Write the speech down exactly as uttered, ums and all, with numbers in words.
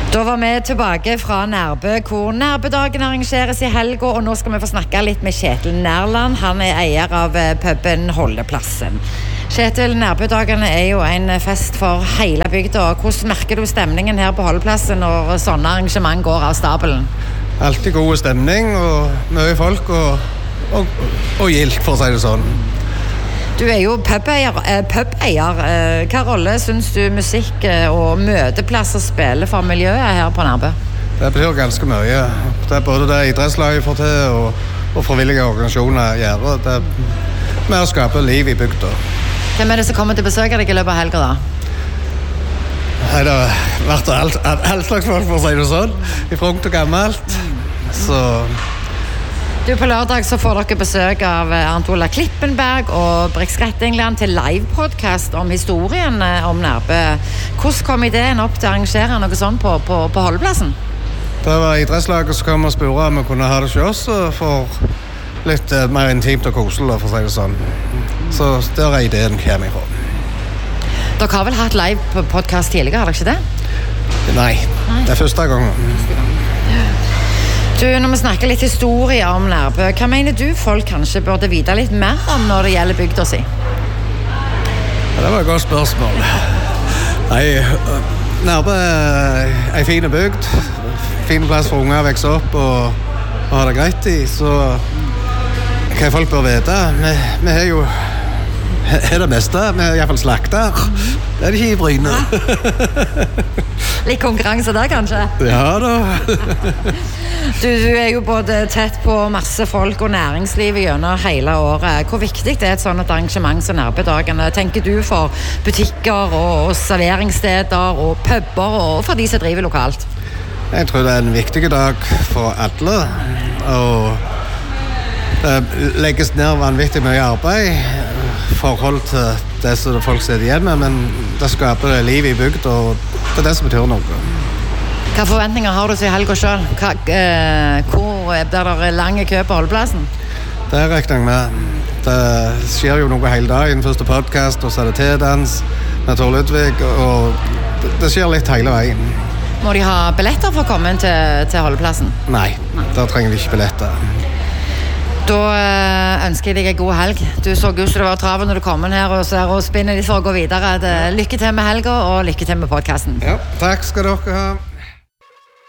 Da var vi tilbake fra Nærbø, hvor Nærbødagen arrangeres i helga, og nå skal vi få snakke litt med Kjetil Nærland. Han er eier av puben Holdeplassen. Kjetil, Nærbødagene er jo en fest for hele bygda. Hvordan merker du stemningen her på Holdeplassen når sånne arrangement går av stabelen? Altid god stemning og mye folk og, og, og gildt, for å si det sånn. Du er jo pubeier. Eh, pubeier. Eh, hva rolle synes du musikk og møteplasser spiller for miljøet her på Nærbø? Det betyr ganske mye. Det er både det idrettslaget får til og, og frivillige organisasjoner gjør. Det er med å skape liv i bygda. Hvem er det som kommer til å besøke deg i løpet av helga da? Nei, det har vært alt, alt slags folk, for å si det sånn. I front og gammelt. Så... Du, på lørdag så får dere besøk av Arnt Ola Klippenberg og Brix Rettingland til live-podcast om historien om Nærbø. Hvordan kom ideen opp til å arrangere noe sånt på, på, på Holdeplassen? Det var idrettslaget som kom og spurte om vi kunne ha det hos oss for litt uh, mer intimt og koselig, for å si det sånn. Så der er ideen kommer ifra. Dere har vel hatt live-podcast tidligere, har dere ikke det? Nei, Nei. Det er første gangen. Du, når vi snakker litt historie om Nærbø, hva mener du folk kanskje burde vite litt mer om når det gjelder bygda si? Ja, det var et godt spørsmål. Nei, Nærbø er en fin bygd. Fin plass for unger å vokse opp og, og ha det greit i. Så hva folk bør vite? Vi, vi er jo er det meste. Vi er i hvert fall slakter. Det er det ikke i Bryne. Litt konkurranse der, kanskje? Ja da. Du, du er jo både tett på masse folk og næringslivet gjennom hele året. Hvor viktig er et sånt arrangement som Nærbødagene, tenker du, for butikker og serveringssteder og puber og for de som driver lokalt? Jeg tror det er en viktig dag for alle. Og det legges ned vanvittig mye arbeid i forhold til det som folk sitter igjen med, men det skaper liv i bygd, og det er det som betyr noe. Hva forventninger har du til helga selv? Hva, eh, hvor er det lange kø på Holdeplassen? Det regner jeg med. Det skjer jo noe hele dagen. Første podcast, og så er det tedans med Tor Ludvig, og det, det skjer litt hele veien. Må de ha billetter for å komme inn til, til Holdeplassen? Nei, der trenger de ikke billetter. Da ønsker jeg deg en god helg. Du så ut som det var travel når du kom inn her og, og spinner litt for å gå videre. Lykke til med helga, og lykke til med podcasten. Ja, takk skal dere ha.